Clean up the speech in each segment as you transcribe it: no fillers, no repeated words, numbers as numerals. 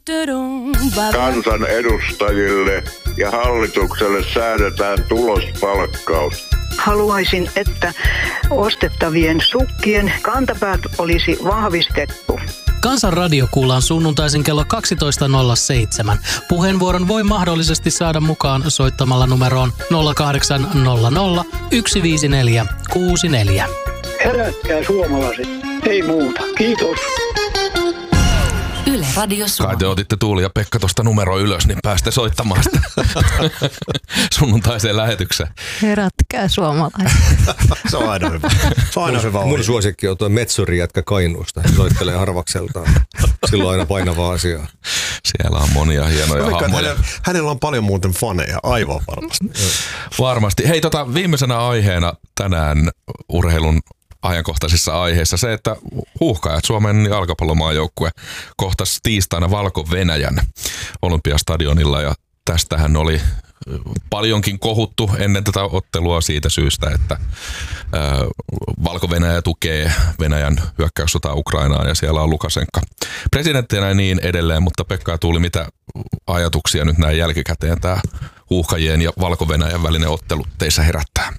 Kansan edustajille ja hallitukselle säädetään tulospalkkaus. Haluaisin, että ostettavien sukkien kantapäät olisi vahvistettu. Kansan radio kuullaan sunnuntaisin kello 12.07. Puheenvuoron voi mahdollisesti saada mukaan soittamalla numeroon 0800 154 64. Herätkää suomalaiset, ei muuta. Kiitos. Yle Radio Suomi. Kai te otitte Tuuli ja Pekka tuosta numero ylös, niin pääste soittamaan sitä sunnuntaiseen lähetykseen. Herätkää suomalaiset. Se on aina hyvä. Se on aina hyvä. Mun suosikki on tuo metsuri jätkä Kainuusta. Hän soittelee harvakseltaan. Silloin aina painavaa asiaa. Siellä on monia hienoja hahmoja. Hänellä on paljon muuten faneja, aivan varmasti. Varmasti. Hei, viimeisenä aiheena tänään urheilun ajankohtaisissa aiheissa se, että Huuhkajat, Suomen jalkapallomaajoukkue, kohtasi tiistaina Valko-Venäjän Olympiastadionilla ja tästähän oli paljonkin kohuttu ennen tätä ottelua siitä syystä, että Valko-Venäjä tukee Venäjän hyökkäyssotaa Ukrainaan ja siellä on Lukašenka presidenttinä ja niin edelleen, mutta Pekka ja Tuuli, mitä ajatuksia nyt näin jälkikäteen tämä Huuhkajien ja Valko-Venäjän välinen ottelu teissä herättää?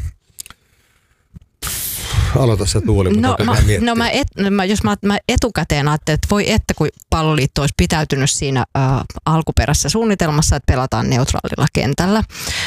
Aloita se Tuuli, mutta mä etukäteen ajattelin, että voi että kun Palloliitto olisi pitäytynyt siinä alkuperäisessä suunnitelmassa, että pelataan neutraalilla kentällä,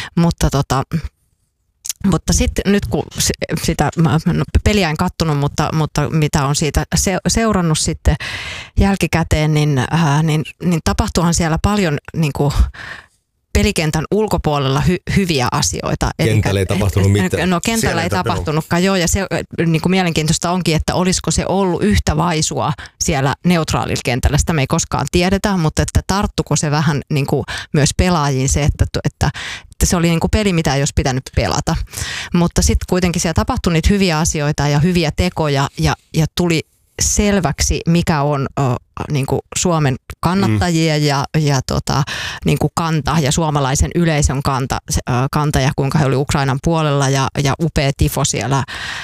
mutta sitten nyt kun sitä peliä en kattonut, mutta mitä on siitä seurannut sitten jälkikäteen, niin tapahtuuhan siellä paljon niin kuin pelikentän ulkopuolella hyviä asioita. Kentällä ei tapahtunut mitään. No kentällä ei tapahtunutkaan, joo, ja se niin kuin mielenkiintoista onkin, että olisiko se ollut yhtä vaisua siellä neutraalilla kentällä. Sitä me ei koskaan tiedetä, mutta että tarttuko se vähän niin kuin myös pelaajiin se, että se oli niin kuin peli, mitä ei olisi pitänyt pelata. Mutta sitten kuitenkin siellä tapahtui niitä hyviä asioita ja hyviä tekoja ja tuli selväksi, mikä on niin kuin Suomen kannattajia ja niin kuin kanta ja suomalaisen yleisön kanta ja kuinka he oli Ukrainan puolella ja upea tifo siellä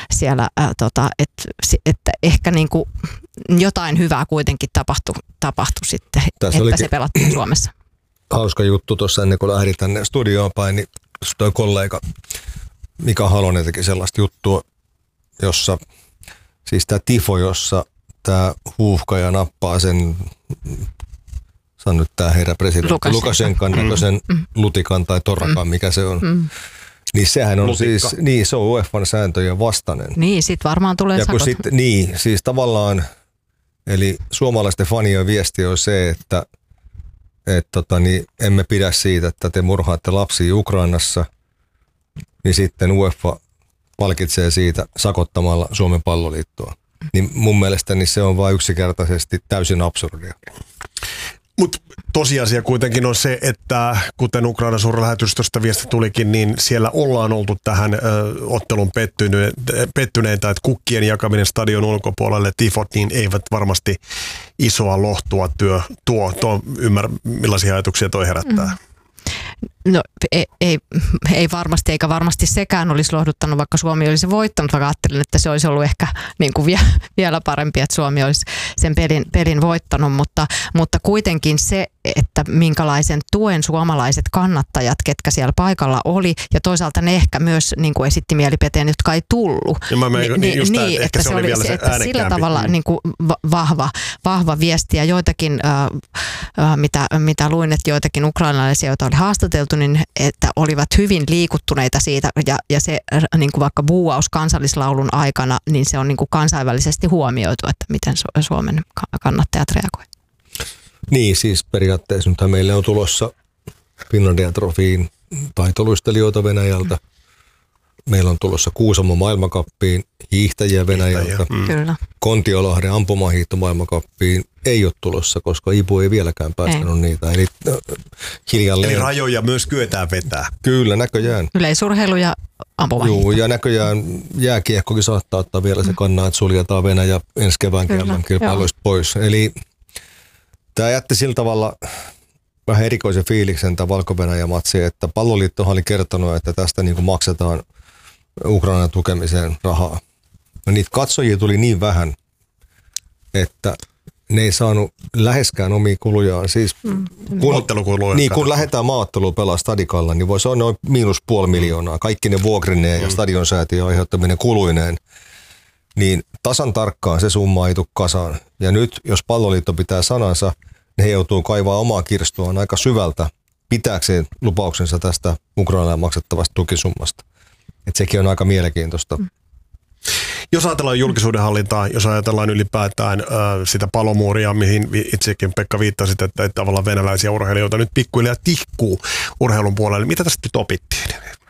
että ehkä niin kuin jotain hyvää kuitenkin tapahtui sitten, että se pelattiin Suomessa. Hauska juttu tuossa ennen kuin lähdin tänne studioon päin, niin toi kollega Mika Halonen teki sellaista juttua, jossa siis tämä tifo, jossa tämä Huuhkaja nappaa sen, sanon nyt tämä herra presidentti, Lukašenkan näköisen lutikan tai torrakan, mikä se on. Niin sehän on lutikka. Siis, se on UEFAn sääntöjen vastainen. Niin, sit varmaan tulee ja sakot. Niin, siis tavallaan, eli suomalaisten fanien viesti on se, että emme pidä siitä, että te murhaatte lapsia Ukrainassa, niin sitten UEFA palkitsee siitä sakottamalla Suomen Palloliittoa. Niin mun mielestäni se on vain yksinkertaisesti täysin absurdia. Mutta tosiasia kuitenkin on se, että kuten Ukrainan suurlähetystöstä viesti tulikin, niin siellä ollaan oltu tähän ottelun pettyneitä, että kukkien jakaminen stadion ulkopuolelle, tifot, niin eivät varmasti isoa lohtua tuo ymmärrä, millaisia ajatuksia toi herättää. No ei varmasti, eikä varmasti sekään olisi lohduttanut, vaikka Suomi olisi voittanut, vaikka ajattelin, että se olisi ollut ehkä niin kuin vielä parempi, että Suomi olisi sen pelin voittanut, mutta kuitenkin se, että minkälaisen tuen suomalaiset kannattajat, ketkä siellä paikalla oli, ja toisaalta ne ehkä myös niin kuin esitti mielipiteen, jotka ei tullut. Että se oli vielä se äänekkäämpi. Sillä tavalla niin kuin vahva viesti, ja joitakin, mitä luin, että joitakin ukrainalaisia, joita oli haastateltu, niin että olivat hyvin liikuttuneita siitä, ja se niin kuin vaikka buuaus kansallislaulun aikana, niin se on niin kuin kansainvälisesti huomioitu, että miten Suomen kannattajat reagoivat. Niin, siis periaatteessa nythän meille on tulossa Finlandia Trofyin taitoluistelijoita Venäjältä. Meillä on tulossa Kuusamon maailmankappiin hiihtäjiä Venäjältä. Kyllä. Kontiolahden ampumahiihto maailmankappiin ei ole tulossa, koska IPU ei vieläkään päästänyt niitä. Eli hiljalleen. Eli rajoja myös kyetään vetää. Kyllä, näköjään. Yleisurheilu ja ampumahiihto. Joo, ja näköjään jääkiekkokin saattaa ottaa vielä se kannaa, että suljetaan Venäjä ensi kevään kilpailuista pois. Eli tämä jätti sillä tavalla vähän erikoisen fiiliksen tämä Valko-Venäjä-matsi, että Palloliittohan oli kertonut, että tästä niin kuin maksetaan Ukrainan tukemiseen rahaa. No niitä katsojia tuli niin vähän, että ne ei saanut läheskään omia kulujaan. Siis kun lähdetään maaotteluun pelaa stadikalla, niin se on noin -500,000. Kaikki ne vuokrineen ja stadionsäätiön aiheuttaminen kuluineen. Niin tasan tarkkaan se summa ei tule kasaan. Ja nyt, jos Palloliitto pitää sanansa, ne joutuu kaivaa omaa kirstuaan aika syvältä pitääkseen lupauksensa tästä Ukrainaan maksettavasta tukisummasta. Että sekin on aika mielenkiintoista. Jos ajatellaan julkisuuden hallintaa, jos ajatellaan ylipäätään sitä palomuuria, mihin itsekin Pekka viittasit, että tavallaan venäläisiä urheilijoita nyt pikkuhiljaa tihkuu urheilun puolelle. Mitä tästä nyt opittiin?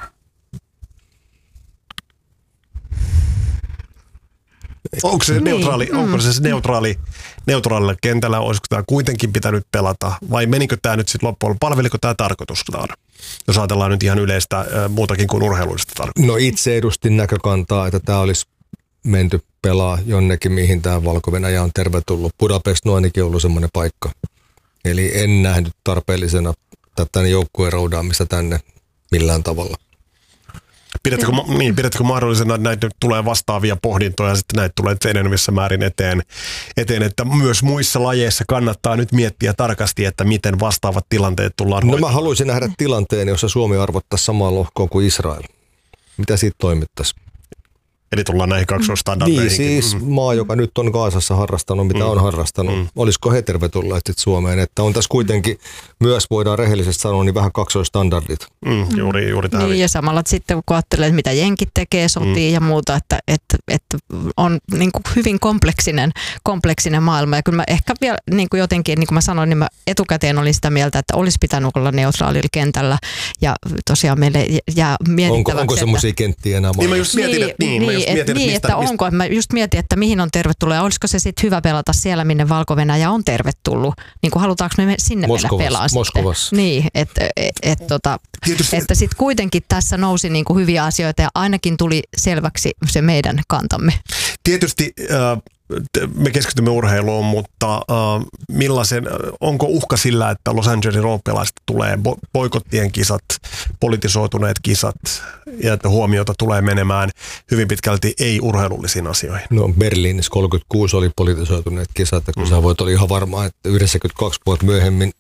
Onko se neutraalilla kentällä, olisiko tämä kuitenkin pitänyt pelata, vai menikö tämä nyt sitten loppuun, palveliko tämä tarkoitustaan, jos ajatellaan nyt ihan yleistä muutakin kuin urheilullista tarkoitusta? No itse edustin näkökantaa, että tämä olisi menty pelaa jonnekin, mihin tämä Valko-Venäjä on tervetullut. Budapest on ainakin ollut semmoinen paikka. Eli en nähnyt tarpeellisena tätä joukkueen roudaamista tänne millään tavalla. Pidätkö mahdollisena, että näitä tulee vastaavia pohdintoja ja sitten näitä tulee enenevissä määrin eteen, että myös muissa lajeissa kannattaa nyt miettiä tarkasti, että miten vastaavat tilanteet tullaan hoitamaan? No mä haluaisin nähdä tilanteen, jossa Suomi arvottaisi samaa lohkoa kuin Israel. Mitä siitä toimittaisiin? Eli tullaan näihin kaksoistandardeihin. Niin siis maa, joka nyt on Gaasassa harrastanut, mitä on harrastanut. Olisiko he tervetulleet sitten Suomeen? Että on tässä kuitenkin myös, voidaan rehellisesti sanoa, niin vähän kaksoistandardit. Juuri tämä. Niin, ja samalla sitten kun ajattelee, mitä jenkit tekee, sotii ja muuta, että on niin kuin hyvin kompleksinen maailma. Ja kyllä mä ehkä vielä niin kuin jotenkin, niin kuin mä sanoin, niin mä etukäteen olin sitä mieltä, että olisi pitänyt olla neutraalilla kentällä. Ja tosiaan meille jää mietittäväksi. Onko semmoisia kenttiä enää? Niin mä just mietin, että onko. Mä just mietin, että mihin on tervetullut ja olisiko se sitten hyvä pelata siellä, minne Valko-Venäjä on tervetullut. Niin kuin halutaanko me sinne mennä pelaa Moskovassa. Niin, että sitten kuitenkin tässä nousi niin kuin hyviä asioita ja ainakin tuli selväksi se meidän kantamme. Tietysti me keskitymme urheiluun, mutta onko uhka sillä, että Los Angelesin olympialaiset tulee boikottien kisat, politisoituneet kisat ja että huomiota tulee menemään hyvin pitkälti ei-urheilullisiin asioihin? No Berliinissä 36 oli politisoituneet kisat, kun sä voit olla ihan varma, että 92 vuotta myöhemmin,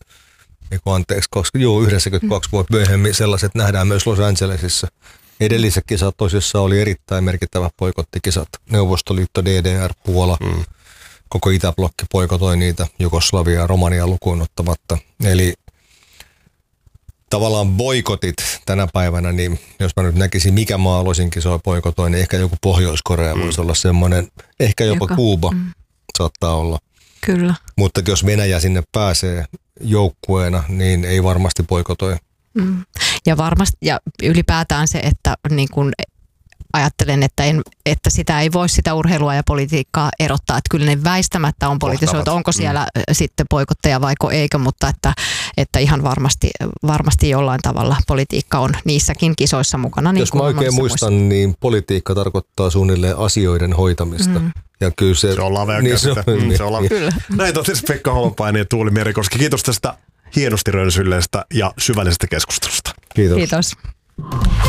92 vuotta myöhemmin sellaiset nähdään myös Los Angelesissa. Edelliset kisat tosissaan oli erittäin merkittävä boikottikisat. Neuvostoliitto, DDR, Puola, koko Itäblokki boikotoi niitä, Jugoslavia ja Romania lukuun ottamatta. Eli tavallaan boikotit tänä päivänä, niin jos mä nyt näkisin, mikä maa aloisin kisoja boikotoi, niin ehkä joku Pohjois-Korea voisi olla semmoinen, ehkä jopa Kuuba saattaa olla. Kyllä. Mutta jos Venäjä sinne pääsee joukkueena, niin ei varmasti boikotoi. Ja ylipäätään se, että niin kun ajattelen, että sitä ei voi sitä urheilua ja politiikkaa erottaa, että kyllä ne väistämättä on politisoitu, onko siellä sitten boikotteja vaiko eikö, mutta että ihan varmasti jollain tavalla politiikka on niissäkin kisoissa mukana. Niin jos mä oikein muistan, niin politiikka tarkoittaa suunnilleen asioiden hoitamista. Ja kyllä se on lavea käsite. Kyllä. Näin totesi Pekka Holopainen ja Tuuli Merikoski. Kiitos tästä hienosti rönsylleestä ja syvällisestä keskustelusta. Kiitos. Kiitos.